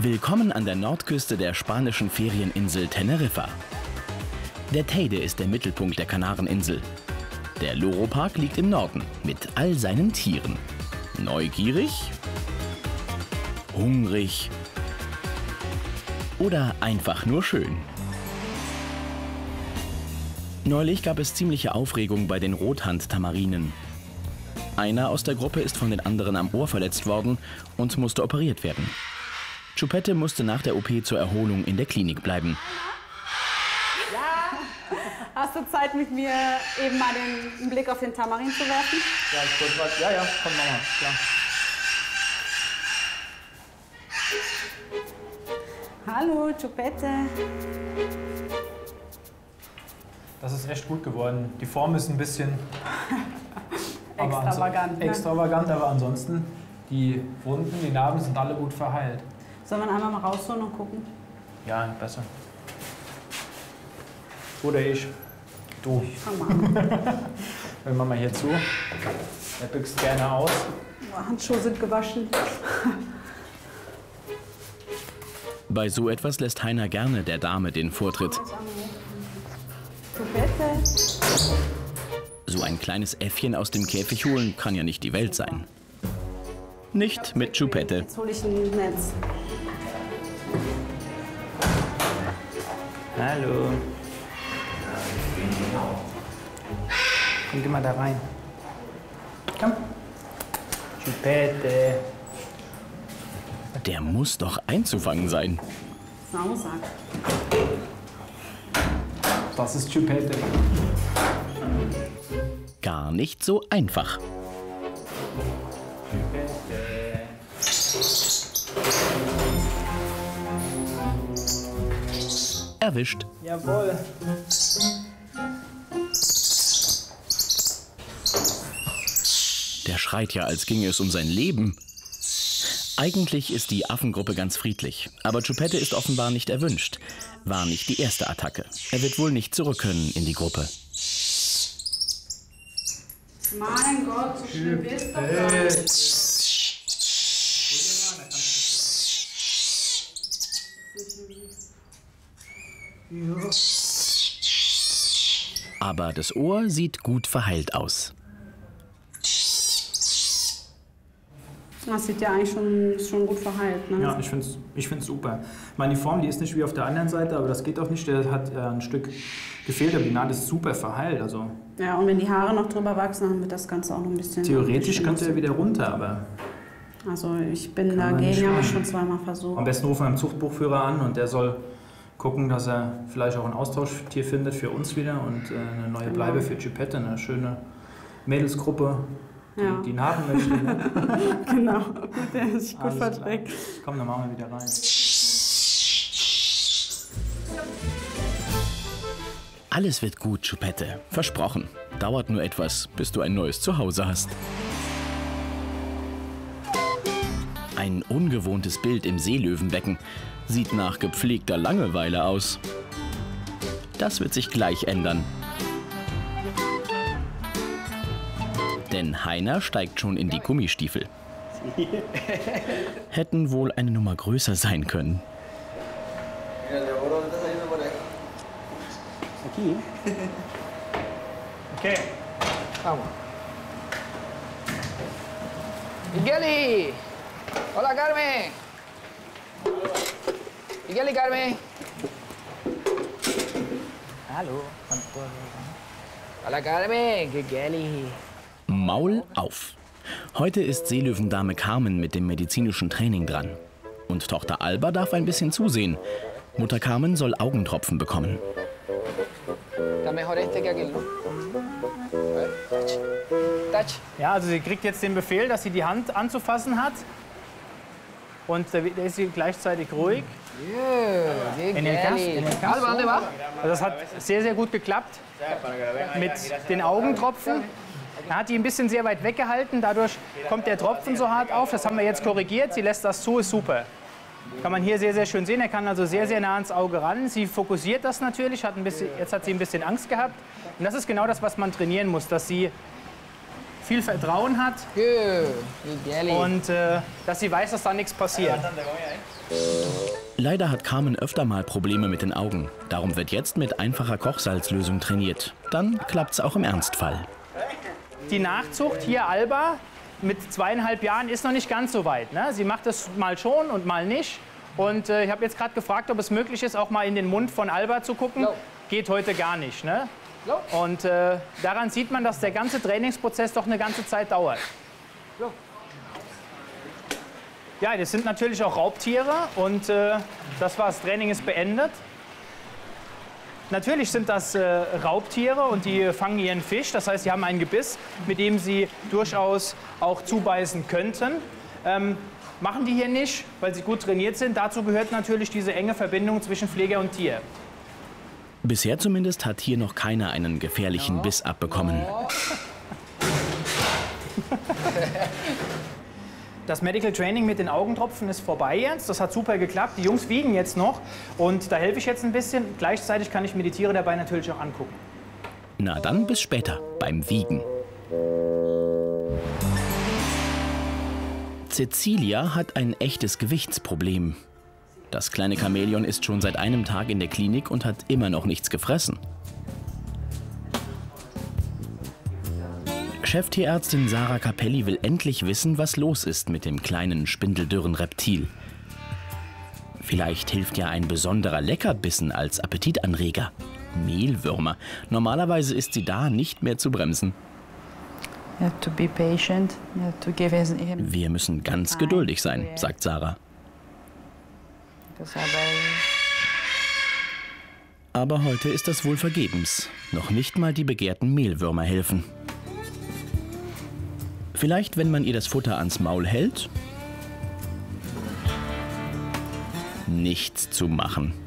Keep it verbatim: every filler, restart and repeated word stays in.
Willkommen an der Nordküste der spanischen Ferieninsel Teneriffa. Der Teide ist der Mittelpunkt der Kanareninsel. Der Loro-Park liegt im Norden mit all seinen Tieren. Neugierig? Hungrig? Oder einfach nur schön? Neulich gab es ziemliche Aufregung bei den Rothand-Tamarinen. Einer aus der Gruppe ist von den anderen am Ohr verletzt worden und musste operiert werden. Chupette musste nach der O P zur Erholung in der Klinik bleiben. Ja, hast du Zeit, mit mir eben mal den, einen Blick auf den Tamarin zu werfen? Ja, ich wollte was. Ja, ja, komm, Mama, klar. Hallo, Chupette. Das ist echt gut geworden. Die Form ist ein bisschen extravagant. Ne? Extravagant, aber ansonsten die Wunden, die Narben sind alle gut verheilt. Sollen wir einmal mal rausholen und gucken? Ja, besser. Oder ich. Du. Ich fang mal an. Wir machen mal hier zu. Er büxt gerne aus. Handschuhe sind gewaschen. Bei so etwas lässt Heiner gerne der Dame den Vortritt. So ein kleines Äffchen aus dem Käfig holen kann ja nicht die Welt sein. Nicht mit Chupette. Jetzt hole ich ein Netz. Hallo. Komm, geh mal da rein. Komm. Chupette. Der muss doch einzufangen sein. Sausack. Das ist Chupette. Gar nicht so einfach. Erwischt. Jawohl. Der schreit ja, als ginge es um sein Leben. Eigentlich ist die Affengruppe ganz friedlich, aber Chupette ist offenbar nicht erwünscht. War nicht die erste Attacke. Er wird wohl nicht zurück können in die Gruppe. Mein Gott, so schlimm ist doch gar nicht. Aber das Ohr sieht gut verheilt aus. Das sieht ja eigentlich schon, schon gut verheilt. Ne? Ja, ich finde es ich find's super. Ich meine, die Form, die ist nicht wie auf der anderen Seite, aber das geht auch nicht. Der hat äh, ein Stück gefehlt, aber die Naht ist super verheilt. Also Ja, und wenn die Haare noch drüber wachsen, dann wird das Ganze auch noch ein bisschen... theoretisch könnte er wieder runter, aber Also ich bin Kann man dagegen, nicht habe ich machen. schon zweimal versucht. am besten rufen wir einen Zuchtbuchführer an und der soll gucken, dass er vielleicht auch ein Austauschtier findet für uns wieder und äh, eine neue Bleibe für Chupette, eine schöne Mädelsgruppe, die, Ja. die Narben möchte. Ne? Genau, der sich gut Alles klar. verträgt. Komm, dann machen wir wieder rein. Alles wird gut, Chupette. Versprochen. Dauert nur etwas, bis du ein neues Zuhause hast. Ein ungewohntes Bild im Seelöwenbecken. Sieht nach gepflegter Langeweile aus. Das wird sich gleich ändern. Denn Heiner steigt schon in die Gummistiefel. Hätten wohl eine Nummer größer sein können. Okay. Vamos. Migueli. Hola, Carmen. Migueli, Carmen. Hallo. Hola, Carmen. Migueli. Maul auf! Heute ist Seelöwendame Carmen mit dem medizinischen Training dran. Und Tochter Alba darf ein bisschen zusehen. Mutter Carmen soll Augentropfen bekommen. Está mejor este que aquel, ¿no? A ver, touch. Touch. Ja, also sie kriegt jetzt den Befehl, dass sie die Hand anzufassen hat. Und da ist sie gleichzeitig ruhig. Yeah, En el caso, en el caso. Alba, ¿dónde va? Also das hat sehr, sehr gut geklappt mit den Augentropfen. Da hat die ein bisschen sehr weit weggehalten, dadurch kommt der Tropfen so hart auf. Das haben wir jetzt korrigiert, sie lässt das zu, ist super. Kann man hier sehr, sehr schön sehen. Er kann also sehr, sehr nah ans Auge ran. Sie fokussiert das natürlich, hat ein bisschen, jetzt hat sie ein bisschen Angst gehabt. Und das ist genau das, was man trainieren muss, dass sie viel Vertrauen hat Good. Good jelly. und äh, dass sie weiß, dass da nichts passiert. Leider hat Carmen öfter mal Probleme mit den Augen. Darum wird jetzt mit einfacher Kochsalzlösung trainiert. Dann klappt's auch im Ernstfall. Die Nachzucht hier, Alba, mit zweieinhalb Jahren ist noch nicht ganz so weit. Ne? Sie macht es mal schon und mal nicht. Und äh, ich habe jetzt gerade gefragt, ob es möglich ist, auch mal in den Mund von Alba zu gucken. No. Geht heute gar nicht. Ne? No. Und äh, daran sieht man, dass der ganze Trainingsprozess doch eine ganze Zeit dauert. No. Ja, das sind natürlich auch Raubtiere und äh, das war's, Training ist beendet. Natürlich sind das äh, Raubtiere und die fangen ihren Fisch. Das heißt, sie haben ein Gebiss, mit dem sie durchaus auch zubeißen könnten. Ähm, machen die hier nicht, weil sie gut trainiert sind. Dazu gehört natürlich diese enge Verbindung zwischen Pfleger und Tier. Bisher zumindest hat hier noch keiner einen gefährlichen Biss abbekommen. Das Medical Training mit den Augentropfen ist vorbei jetzt. Das hat super geklappt. Die Jungs wiegen jetzt noch und da helfe ich jetzt ein bisschen. Gleichzeitig kann ich mir die Tiere dabei natürlich auch angucken. Na dann bis später beim Wiegen. Cecilia hat ein echtes Gewichtsproblem. Das kleine Chamäleon ist schon seit einem Tag in der Klinik und hat immer noch nichts gefressen. Cheftierärztin Sarah Capelli will endlich wissen, was los ist mit dem kleinen, spindeldürren Reptil. Vielleicht hilft ja ein besonderer Leckerbissen als Appetitanreger. Mehlwürmer. Normalerweise ist sie da nicht mehr zu bremsen. You have to be patient. You have to give him Wir müssen ganz geduldig sein, sagt Sarah. because I very Aber heute ist das wohl vergebens. Noch nicht mal die begehrten Mehlwürmer helfen. Vielleicht, wenn man ihr das Futter ans Maul hält? Nichts zu machen.